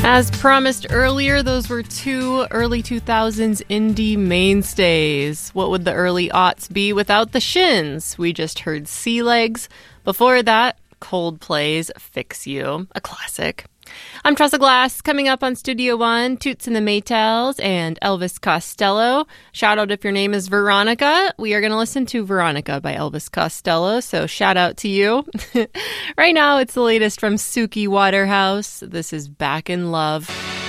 As promised earlier, those were two early 2000s indie mainstays. What would the early aughts be without the Shins? We just heard Sea Legs. Before that, Coldplay's Fix You, a classic. I'm Tressa Glass. Coming up on Studio One, Toots and the Maytals and Elvis Costello. Shout out if your name is Veronica. We are going to listen to Veronica by Elvis Costello, so shout out to you. Right now, it's the latest from Suki Waterhouse. This is Back in Love.